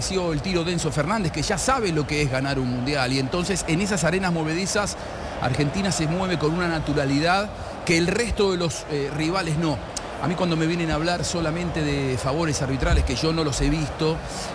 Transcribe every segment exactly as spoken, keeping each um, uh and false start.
el tiro de Enzo Fernández, que ya sabe lo que es ganar un mundial, y entonces en esas arenas movedizas Argentina se mueve con una naturalidad que el resto de los eh, rivales no. A mí cuando me vienen a hablar solamente de favores arbitrales, que yo no los he visto,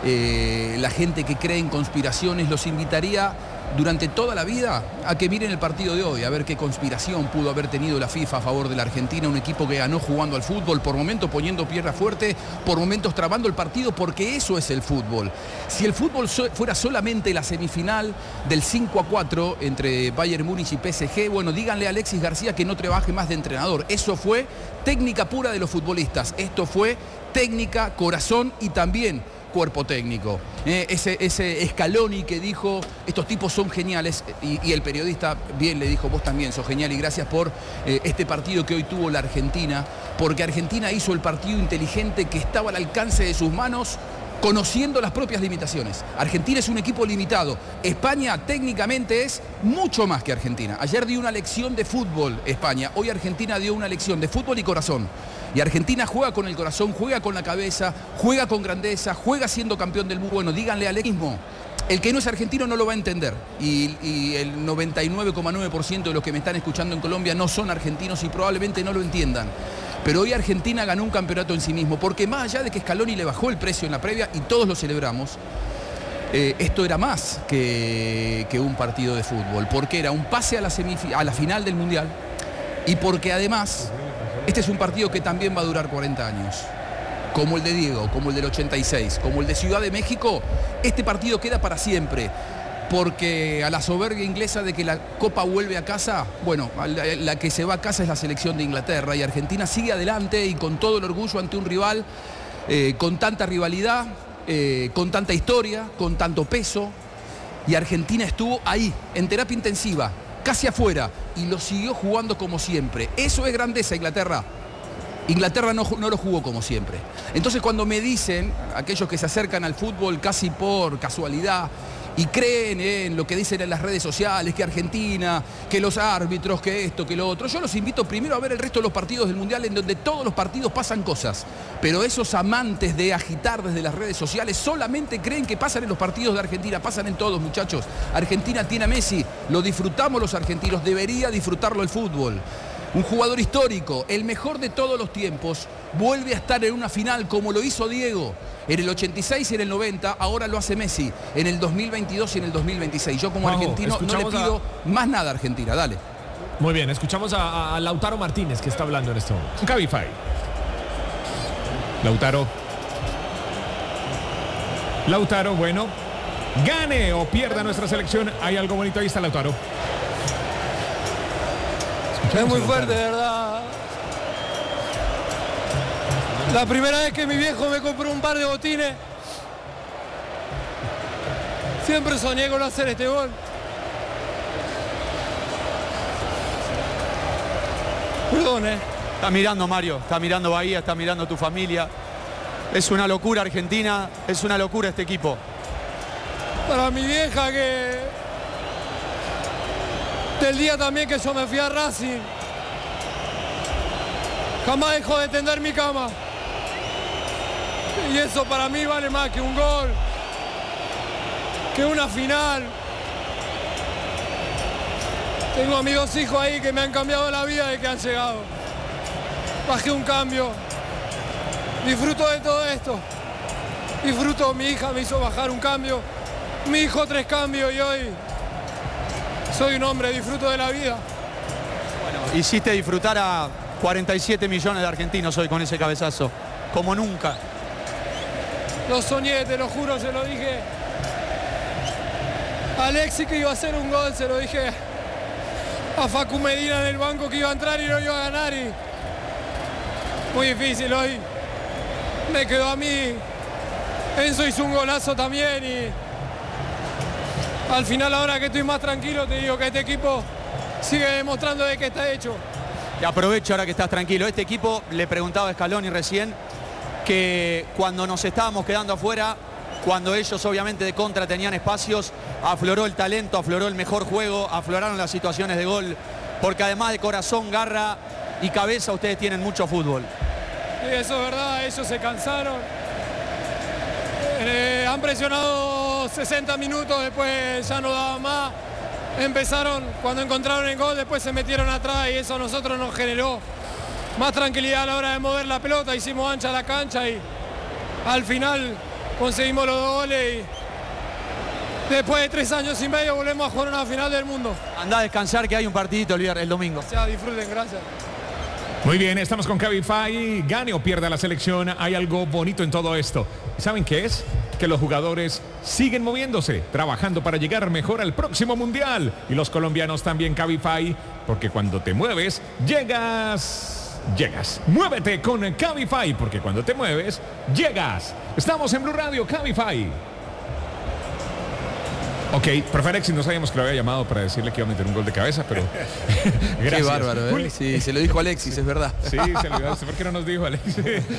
eh, la gente que cree en conspiraciones, los invitaría durante toda la vida a que miren el partido de hoy, a ver qué conspiración pudo haber tenido la FIFA a favor de la Argentina, un equipo que ganó jugando al fútbol, por momentos poniendo pierna fuerte, por momentos trabando el partido, porque eso es el fútbol. Si el fútbol so- fuera solamente la semifinal del cinco a cuatro entre Bayern Múnich y P S G, bueno, díganle a Alexis García que no trabaje más de entrenador. Eso fue técnica pura de los futbolistas. Esto fue técnica, corazón y también cuerpo técnico. Eh, ese, ese Scaloni que dijo, estos tipos son geniales, y, y el periodista bien le dijo, vos también sos genial, y gracias por eh, este partido que hoy tuvo la Argentina, porque Argentina hizo el partido inteligente que estaba al alcance de sus manos, conociendo las propias limitaciones. Argentina es un equipo limitado. España técnicamente es mucho más que Argentina. Ayer dio una lección de fútbol España. Hoy Argentina dio una lección de fútbol y corazón. Y Argentina juega con el corazón, juega con la cabeza, juega con grandeza, juega siendo campeón del mundo. Bueno, díganle al mismo. El que no es argentino no lo va a entender. Y, y el noventa y nueve coma nueve por ciento de los que me están escuchando en Colombia no son argentinos y probablemente no lo entiendan. Pero hoy Argentina ganó un campeonato en sí mismo, porque más allá de que Scaloni le bajó el precio en la previa y todos lo celebramos, eh, esto era más que, que un partido de fútbol, porque era un pase a la, semif- a la final del Mundial, y porque además este es un partido que también va a durar cuarenta años. Como el de Diego, como el del ochenta y seis, como el de Ciudad de México, este partido queda para siempre. Porque a la soberbia inglesa de que la Copa vuelve a casa, bueno, la, la que se va a casa es la selección de Inglaterra, y Argentina sigue adelante y con todo el orgullo ante un rival eh, con tanta rivalidad, eh, con tanta historia, con tanto peso, y Argentina estuvo ahí, en terapia intensiva, casi afuera, y lo siguió jugando como siempre. Eso es grandeza, Inglaterra. Inglaterra no, no lo jugó como siempre. Entonces cuando me dicen, aquellos que se acercan al fútbol casi por casualidad, y creen en lo que dicen en las redes sociales, que Argentina, que los árbitros, que esto, que lo otro, yo los invito primero a ver el resto de los partidos del Mundial, en donde todos los partidos pasan cosas. Pero esos amantes de agitar desde las redes sociales solamente creen que pasan en los partidos de Argentina. Pasan en todos, muchachos. Argentina tiene a Messi, lo disfrutamos los argentinos, debería disfrutarlo el fútbol. Un jugador histórico, el mejor de todos los tiempos, vuelve a estar en una final como lo hizo Diego en el ochenta y seis y en el noventa, ahora lo hace Messi en el dos mil veintidós y en el dos mil veintiséis. Yo como Juanjo, argentino no le pido a... más nada a Argentina, dale. Muy bien, escuchamos a, a Lautaro Martínez, que está hablando en este momento. Cabify. Lautaro. Lautaro, bueno. Gane o pierda nuestra selección. Hay algo bonito, ahí está Lautaro. Es muy fuerte, de verdad. La primera vez que mi viejo me compró un par de botines, siempre soñé con hacer este gol. Perdón, eh. Está mirando Mario, está mirando Bahía, está mirando tu familia. Es una locura Argentina, es una locura este equipo. Para mi vieja, que del día también que yo me fui a Racing, jamás dejó de tender mi cama. Y eso para mí vale más que un gol, que una final. Tengo a mis dos hijos ahí que me han cambiado la vida y que han llegado. Bajé un cambio. Disfruto de todo esto. Disfruto, mi hija me hizo bajar un cambio. Mi hijo tres cambios y hoy soy un hombre, disfruto de la vida. Bueno, hiciste disfrutar a cuarenta y siete millones de argentinos hoy con ese cabezazo, como nunca. Lo soñé, te lo juro, se lo dije a Alexis que iba a hacer un gol, se lo dije a Facu Medina en el banco que iba a entrar y no iba a ganar. Y muy difícil hoy. Me quedó a mí. Enzo hizo un golazo también y al final, ahora que estoy más tranquilo, te digo que este equipo sigue demostrando de que está hecho. Y aprovecho ahora que estás tranquilo. Este equipo, le preguntaba a Scaloni recién, que cuando nos estábamos quedando afuera, cuando ellos obviamente de contra tenían espacios, afloró el talento, afloró el mejor juego, afloraron las situaciones de gol, porque además de corazón, garra y cabeza, ustedes tienen mucho fútbol. Sí, eso es verdad, ellos se cansaron. Eh, han presionado sesenta minutos, después ya no daba más. Empezaron, cuando encontraron el gol, después se metieron atrás y eso a nosotros nos generó más tranquilidad a la hora de mover la pelota. Hicimos ancha la cancha y al final conseguimos los dos goles y después de tres años y medio volvemos a jugar una final del mundo. Andá a descansar, que hay un partidito el, viernes, el domingo. Ya, disfruten, gracias. Muy bien, estamos con Cabify. Gane o pierda la selección, hay algo bonito en todo esto. ¿Saben qué es? Que los jugadores siguen moviéndose, trabajando para llegar mejor al próximo mundial. Y los colombianos también, Cabify, porque cuando te mueves, llegas, llegas. Muévete con Cabify, porque cuando te mueves, llegas. Estamos en Blue Radio, Cabify. Ok, profe Alexis, no sabíamos que lo había llamado para decirle que iba a meter un gol de cabeza, pero gracias. Qué bárbaro, ¿eh? Sí, se lo dijo Alexis, es verdad. Sí, se lo dijo. ¿Por qué no nos dijo Alexis?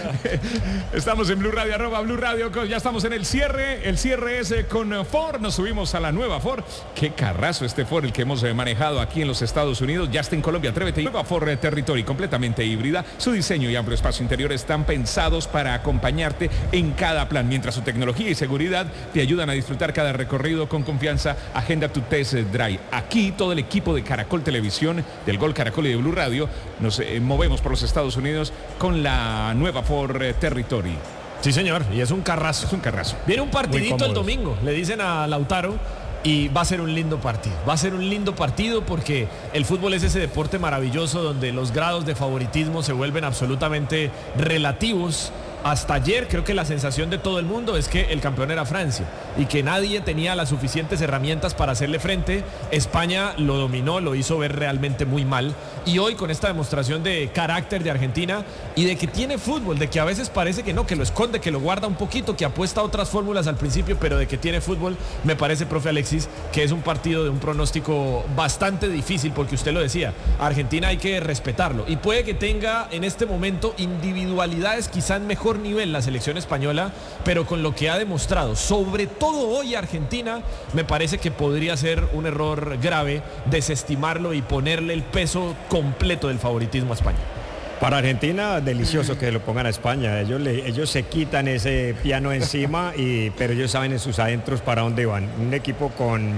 Estamos en Blue Radio, arroba Blue Radio, ya estamos en el cierre. El cierre es con Ford, nos subimos a la nueva Ford. Qué carrazo este Ford, el que hemos manejado aquí en los Estados Unidos, ya está en Colombia, atrévete. Nueva Ford Territory, completamente híbrida. Su diseño y amplio espacio interior están pensados para acompañarte en cada plan, mientras su tecnología y seguridad te ayudan a disfrutar cada recorrido con confianza. Agenda tu test drive. Aquí todo el equipo de Caracol Televisión, del Gol Caracol y de Blue Radio, nos eh, movemos por los Estados Unidos con la nueva Ford Territory. Sí, señor, y es un carrazo. Es un carrazo. Viene un partidito el domingo, le dicen a Lautaro, y va a ser un lindo partido. Va a ser un lindo partido porque el fútbol es ese deporte maravilloso donde los grados de favoritismo se vuelven absolutamente relativos. Hasta ayer creo que la sensación de todo el mundo es que el campeón era Francia y que nadie tenía las suficientes herramientas para hacerle frente. España lo dominó, lo hizo ver realmente muy mal. Y hoy con esta demostración de carácter de Argentina y de que tiene fútbol, de que a veces parece que no, que lo esconde, que lo guarda un poquito, que apuesta a otras fórmulas al principio, pero de que tiene fútbol, me parece, profe Alexis, que es un partido de un pronóstico bastante difícil porque usted lo decía, Argentina hay que respetarlo y puede que tenga en este momento individualidades quizás mejor nivel la selección española, pero con lo que ha demostrado, sobre todo hoy Argentina, me parece que podría ser un error grave desestimarlo y ponerle el peso completo del favoritismo a España. Para Argentina, delicioso que lo pongan a España. Ellos, le, ellos se quitan ese piano encima, y, pero ellos saben en sus adentros para dónde van. Un equipo con,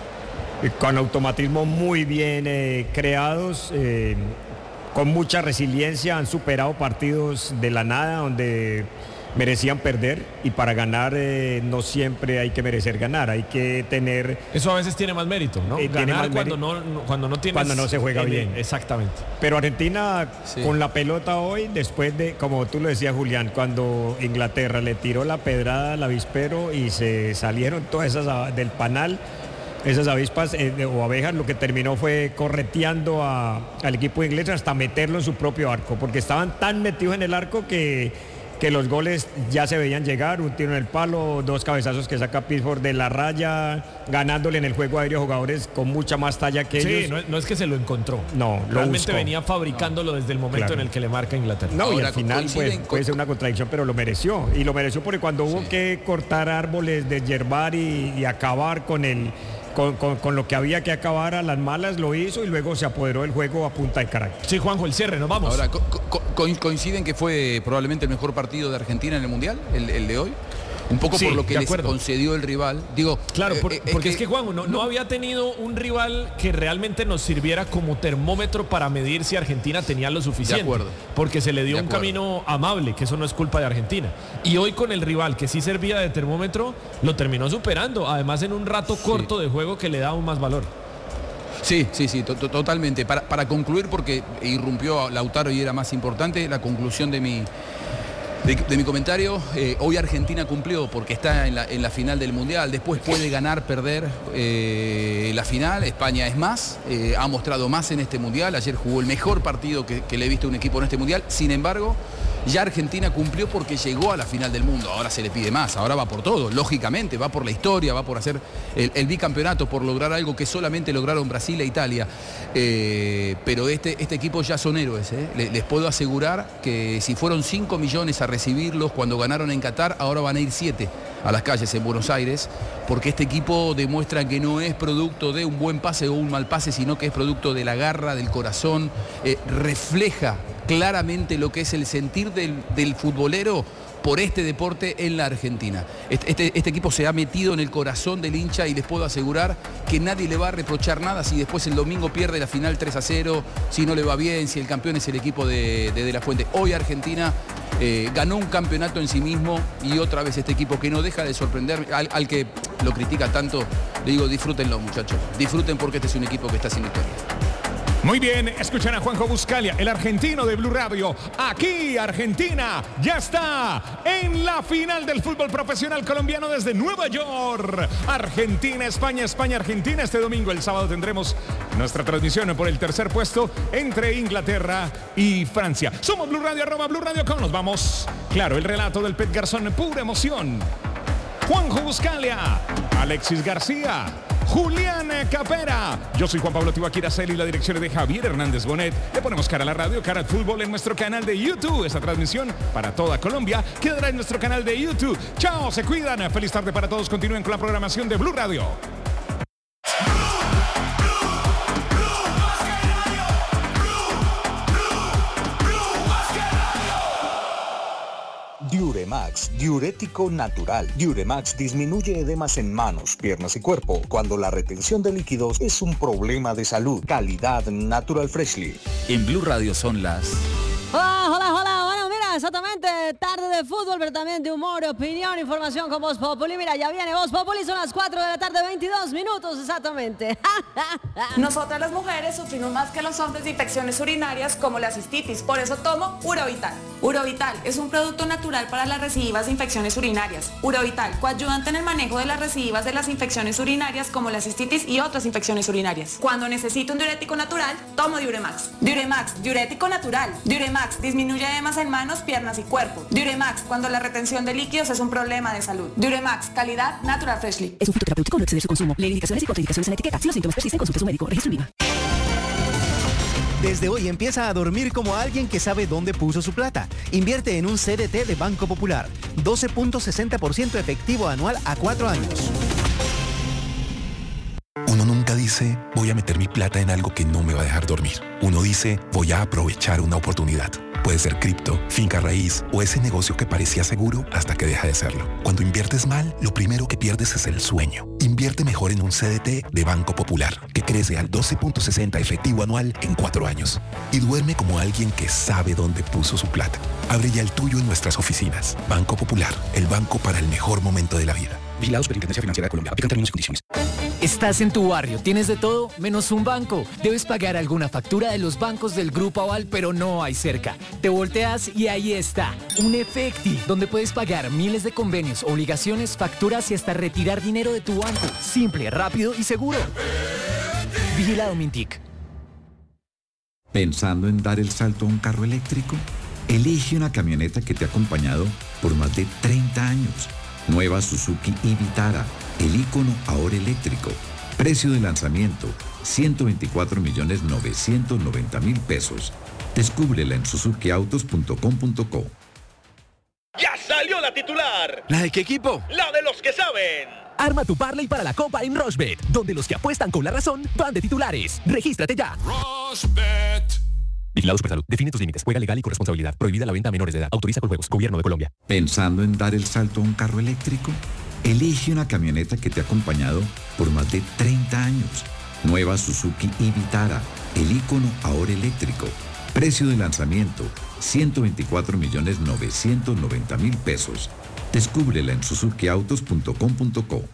con automatismo muy bien eh, creados, eh, con mucha resiliencia, han superado partidos de la nada donde merecían perder, y para ganar eh, no siempre hay que merecer ganar, hay que tener... Eso a veces tiene más mérito, ¿no? Eh, ganar más cuando, mérito, no, cuando no tienes... Cuando no se juega en, bien. Exactamente. Pero Argentina, sí, con la pelota hoy, después de, como tú lo decías, Julián, cuando Inglaterra le tiró la pedrada al avispero y se salieron todas esas del panal, esas avispas eh, o abejas, lo que terminó fue correteando a, al equipo inglés hasta meterlo en su propio arco, porque estaban tan metidos en el arco que, que los goles ya se veían llegar. Un tiro en el palo, dos cabezazos que saca Pickford de la raya, ganándole en el juego aéreo jugadores con mucha más talla que sí, ellos. No, no es que se lo encontró. No, lo realmente buscó. venía fabricándolo desde el momento Claro. en el que le marca Inglaterra. No, Ahora, y al final pues, con- puede ser una contradicción, pero lo mereció. Y lo mereció porque cuando hubo Sí. que cortar árboles, deshiervar y, y acabar con el... Con, con, con lo que había que acabar a las malas, lo hizo, y luego se apoderó del juego a punta de carácter. Sí, Juanjo, el cierre, nos vamos. Ahora, co- co- co- ¿coinciden que fue probablemente el mejor partido de Argentina en el Mundial, el, el de hoy? Un poco Sí, por lo que de les acuerdo. concedió el rival. Digo, Claro, eh, por- eh, porque es que, Juanjo, no, no había tenido un rival que realmente nos sirviera como termómetro para medir si Argentina tenía lo suficiente. De acuerdo. Porque se le dio De un acuerdo. camino amable, que eso no es culpa de Argentina. Y hoy con el rival que sí servía de termómetro, lo terminó superando. Además, en un rato corto de juego que le da aún más valor. Sí, sí, sí, to- to- totalmente. Para, para concluir, porque irrumpió Lautaro y era más importante, la conclusión de mi, de, de mi comentario, eh, hoy Argentina cumplió porque está en la, en la final del Mundial. Después puede ganar, perder eh, la final. España es más, eh, ha mostrado más en este Mundial. Ayer jugó el mejor partido que, que le he visto a un equipo en este Mundial. Sin embargo, ya Argentina cumplió porque llegó a la final del mundo. Ahora se le pide más, ahora va por todo, lógicamente, va por la historia, va por hacer el, el bicampeonato, por lograr algo que solamente lograron Brasil e Italia. Eh, pero este, este equipo ya son héroes, ¿eh? Les, les puedo asegurar que si fueron cinco millones a recibirlos cuando ganaron en Qatar, ahora van a ir siete a las calles en Buenos Aires, porque este equipo demuestra que no es producto de un buen pase o un mal pase, sino que es producto de la garra, del corazón, eh, refleja claramente lo que es el sentir del, del futbolero por este deporte en la Argentina. Este, este, este equipo se ha metido en el corazón del hincha y les puedo asegurar que nadie le va a reprochar nada si después el domingo pierde la final tres a cero, si no le va bien, si el campeón es el equipo de De, de la Fuente. Hoy Argentina eh, ganó un campeonato en sí mismo y otra vez este equipo que no deja de sorprender, al, al que lo critica tanto, le digo, disfrútenlo, muchachos. Disfruten porque este es un equipo que está sin historia. Muy bien, escuchan a Juanjo Buscalia, el argentino de Blue Radio. Aquí Argentina ya está en la final del fútbol profesional colombiano desde Nueva York. Argentina, España, España, Argentina. Este domingo, el sábado, tendremos nuestra transmisión por el tercer puesto entre Inglaterra y Francia. Somos Blue Radio, arroba Blue Radio com. Nos vamos. Claro, el relato del Pet Garzón, pura emoción. Juanjo Buscalia, Alexis García, Julián Capera. Yo soy Juan Pablo Tibaquira Celi y la dirección es de Javier Hernández Bonet. Le ponemos cara a la radio, cara al fútbol en nuestro canal de YouTube. Esta transmisión para toda Colombia quedará en nuestro canal de YouTube. Chao, se cuidan. Feliz tarde para todos. Continúen con la programación de Blue Radio. Diuremax, diurético natural. Diuremax disminuye edemas en manos, piernas y cuerpo cuando la retención de líquidos es un problema de salud. Calidad Natural Freshly. En Blue Radio son las... Hola, hola, hola. Bueno, mira, exactamente, tarde de fútbol, pero también de humor, opinión, información con Voz Populi. Mira, ya viene Voz Populi, son las cuatro de la tarde, veintidós minutos exactamente. Nosotras las mujeres sufrimos más que los hombres de infecciones urinarias como la cistitis, por eso tomo Urovital. Urovital es un producto natural para las recidivas de infecciones urinarias. Urovital, coayudante en el manejo de las recidivas de las infecciones urinarias como la cistitis y otras infecciones urinarias. Cuando necesito un diurético natural, tomo Diuremax. Diuremax, diurético natural. Diuremax disminuye edemas en manos, piernas y cuerpo. Diuremax, cuando la retención de líquidos es un problema de salud. Diuremax, calidad Natural Freshly. Es un fitoterapéutico, no exceder su consumo. Lee indicaciones y contraindicaciones en etiqueta. Si los síntomas persisten, consulte a su médico. Registro INVIMA. Desde hoy empieza a dormir como alguien que sabe dónde puso su plata. Invierte en un C D T de Banco Popular. doce punto sesenta por ciento efectivo anual a cuatro años. Uno nunca dice, voy a meter mi plata en algo que no me va a dejar dormir. Uno dice, voy a aprovechar una oportunidad. Puede ser cripto, finca raíz o ese negocio que parecía seguro hasta que deja de serlo. Cuando inviertes mal, lo primero que pierdes es el sueño. Invierte mejor en un C D T de Banco Popular, que crece al doce punto sesenta efectivo anual en cuatro años. Y duerme como alguien que sabe dónde puso su plata. Abre ya el tuyo en nuestras oficinas. Banco Popular, el banco para el mejor momento de la vida. Vigilados por Superintendencia Financiera de Colombia. Aplican términos y condiciones. Estás en tu barrio, tienes de todo menos un banco. Debes pagar alguna factura de los bancos del Grupo Aval, pero no hay cerca. Te volteas y ahí está, un Efecti, donde puedes pagar miles de convenios, obligaciones, facturas y hasta retirar dinero de tu banco. Simple, rápido y seguro. Vigilado Mintic. ¿Pensando en dar el salto a un carro eléctrico? Elige una camioneta que te ha acompañado por más de treinta años. Nueva Suzuki Vitara, el ícono ahora eléctrico. Precio de lanzamiento, ciento veinticuatro millones novecientos noventa mil pesos. Descúbrela en suzuki autos punto com punto co. ¡Ya salió la titular! ¿La de qué equipo? ¡La de los que saben! Arma tu parlay para la Copa en Rochebet, donde los que apuestan con la razón van de titulares. ¡Regístrate ya! Rochebet. Vigilado Supersalud. Define tus límites. Juega legal y con responsabilidad. Prohibida la venta a menores de edad. Autoriza con juegos. Gobierno de Colombia. ¿Pensando en dar el salto a un carro eléctrico? Elige una camioneta que te ha acompañado por más de treinta años. Nueva Suzuki Vitara, el ícono ahora eléctrico. Precio de lanzamiento, ciento veinticuatro millones novecientos noventa mil pesos. Descúbrela en suzuki autos punto com punto co.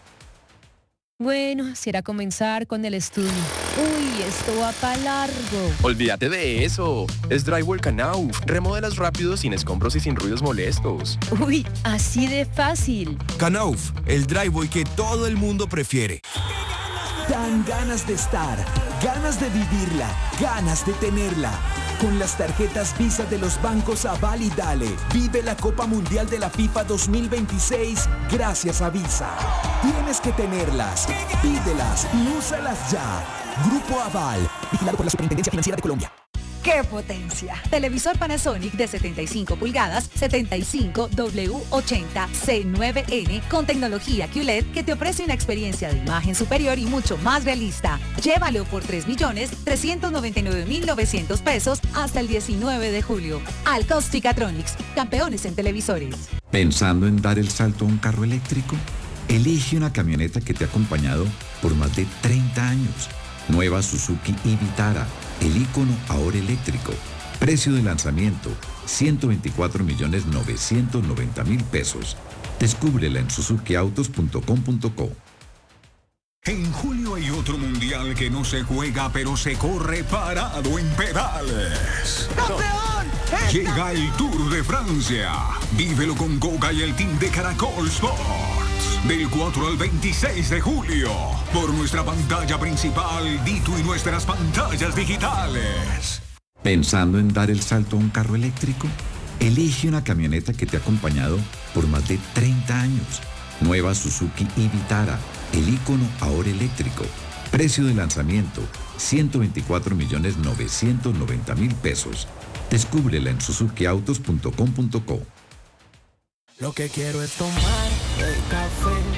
Bueno, será comenzar con el estudio. Uy, esto va para largo. Olvídate de eso. Es Drywall Knauf. Remodelas rápido, sin escombros y sin ruidos molestos. Uy, así de fácil. Knauf, el driveway que todo el mundo prefiere. Dan ganas de estar, ganas de vivirla, ganas de tenerla. Con las tarjetas Visa de los bancos Aval y Dale, vive la Copa Mundial de la FIFA dos mil veintiséis gracias a Visa. Tienes que tenerlas, pídelas y úsalas ya. Grupo Aval, vigilado por la Superintendencia Financiera de Colombia. ¡Qué potencia! Televisor Panasonic de setenta y cinco pulgadas, setenta y cinco W ochenta C nueve N con tecnología Q L E D que te ofrece una experiencia de imagen superior y mucho más realista. Llévalo por tres millones trescientos noventa y nueve mil novecientos pesos hasta el diecinueve de julio. Alcos Ticatronics, campeones en televisores. ¿Pensando en dar el salto a un carro eléctrico? Elige una camioneta que te ha acompañado por más de treinta años. Nueva Suzuki Vitara, el ícono ahora eléctrico. Precio de lanzamiento, ciento veinticuatro millones novecientos noventa mil pesos. Descúbrela en suzuki autos punto com punto co. En julio hay otro mundial que no se juega, pero se corre parado en pedales. ¡Campeón! Llega el Tour de Francia. Vívelo con Goga y el team de Caracol Sports. Del cuatro al veintiséis de julio. Por nuestra pantalla principal, Dito y nuestras pantallas digitales. ¿Pensando en dar el salto a un carro eléctrico? Elige una camioneta que te ha acompañado por más de treinta años. Nueva Suzuki Vitara, el ícono ahora eléctrico. Precio de lanzamiento, ciento veinticuatro millones novecientos noventa mil pesos. Descúbrela en suzuki autos punto com punto co. Lo que quiero es tomar el café